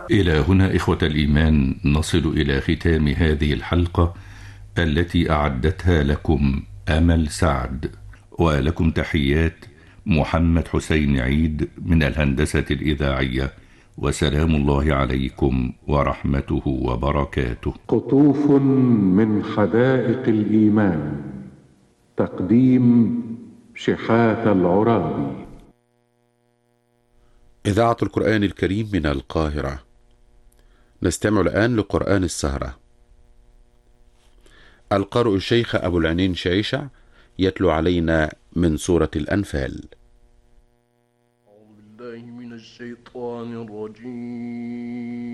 إلى هنا إخوة الإيمان نصل إلى ختام هذه الحلقة التي أعدتها لكم أمل سعد، ولكم تحيات محمد حسين عيد من الهندسة الإذاعية، وسلام الله عليكم ورحمته وبركاته. قطوف من حدائق الإيمان، تقديم شحات العرابي. إذاعة القرآن الكريم من القاهرة. نستمع الآن لقرآن السهرة. القارئ الشيخ أبو العنين شعيشع يتلو علينا من سورة الأنفال. أعوذ بالله من الشيطان الرجيم.